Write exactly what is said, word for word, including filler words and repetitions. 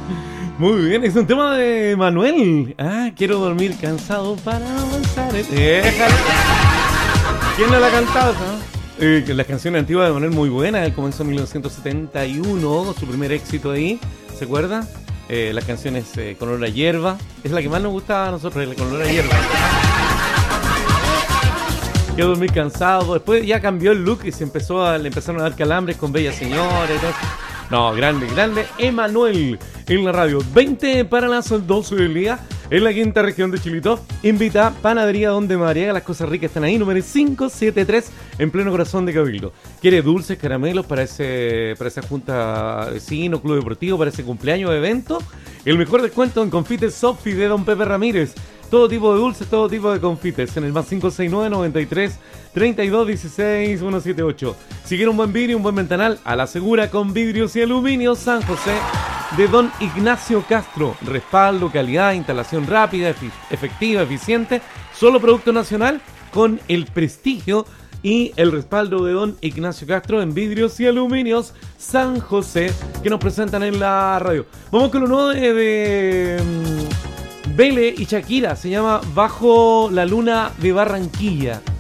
Muy bien, es un tema de Manuel. Ah, quiero dormir cansado para avanzar. Déjale. ¿Quién no la ha cantado? ¿No? Eh, las canciones antiguas de Manuel muy buenas. Él comenzó en mil novecientos setenta y uno, su primer éxito ahí. ¿Se acuerda? Eh, las canciones eh, con olor a hierba. Es la que más nos gustaba a nosotros, la con olor a hierba. Quiero dormir cansado. Después ya cambió el look y se empezó a, le empezaron a dar calambres con Bella Señora y todo. No, grande, grande. Emanuel en la radio. veinte para las doce del día. En la quinta región de Chilito. Invita Panadería Donde Madariaga. Las cosas ricas están ahí. Número cinco siete tres. En pleno corazón de Cabildo. ¿Quiere dulces, caramelos para ese para esa junta vecino, club deportivo, para ese cumpleaños, evento? El mejor descuento en confites Sofi de Don Pepe Ramírez. Todo tipo de dulces, todo tipo de confites. En el más cinco seis nueve, noventa y tres, treinta y dos, dieciséis, ciento setenta y ocho. Si quiere un buen vidrio, un buen ventanal, a la segura con vidrios y aluminio San José de Don Ignacio Castro. Respaldo, calidad, instalación rápida, efi- efectiva, eficiente. Solo producto nacional con el prestigio y el respaldo de Don Ignacio Castro en vidrios y aluminios San José, que nos presentan en la radio. Vamos con lo nuevo de... de Bele y Shakira, se llama Bajo la Luna de Barranquilla.